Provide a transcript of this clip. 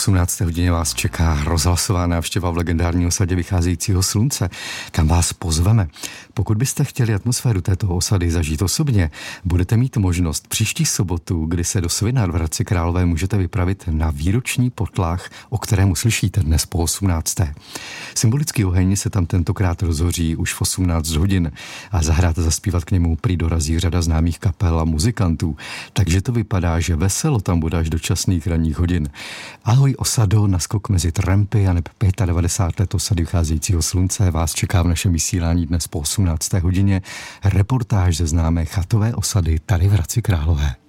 18. hodině vás čeká rozhlasová návštěva v legendární osadě Vycházejícího slunce, kam vás pozveme. Pokud byste chtěli atmosféru této osady zažít osobně, budete mít možnost příští sobotu, kdy se do Svinad v Hradci Králové můžete vypravit na výroční potlach, o kterém uslyšíte dnes po 18. Symbolický oheň se tam tentokrát rozhoří už v 18 hodin a zahrát a zaspívat k němu prý dorazí řada známých kapel a muzikantů, takže to vypadá, že veselo tam bude až do časných ranních hodin. Ahoj osado, naskok mezi trampy a neb 95 let osady Vycházejícího slunce vás čeká v našem vysílání dnes po 18. hodině reportáž ze známé chatové osady tady v Hradci Králové.